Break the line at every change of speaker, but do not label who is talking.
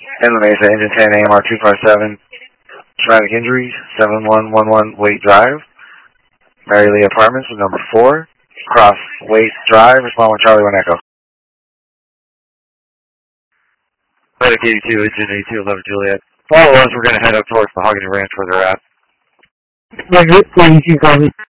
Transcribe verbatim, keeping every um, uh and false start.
Inland Mesa, engine ten, A M R two five seven. Traumatic injuries, seven one one one Waite Drive. Mary Lee Apartments with number four. Cross Waite Drive, respond with Charlie one Echo.
Medic eighty-two, engine eighty-two eleven Juliet. Follow us, we're going to head up towards the Mahogany Ranch where they're at.
eighty-two, copy.